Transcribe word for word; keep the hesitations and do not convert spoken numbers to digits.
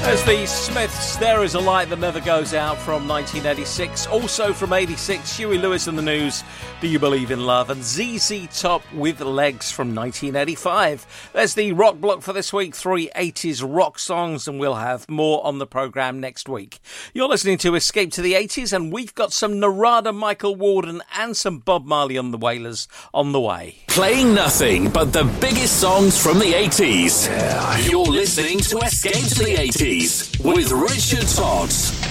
There's the Smiths, There Is a Light That Never Goes Out from nineteen eighty-six. Also from eighty-six, Huey Lewis and the News, Do You Believe in Love? And Z Z Top with Legs from nineteen eighty-five. There's the rock block for this week, three eighties rock songs, and we'll have more on the programme next week. You're listening to Escape to the eighties, and we've got some Narada Michael Walden and some Bob Marley on the Wailers on the way. Playing nothing but the biggest songs from the eighties. Yeah. You're listening to Escape to the eighties with Richard Todd.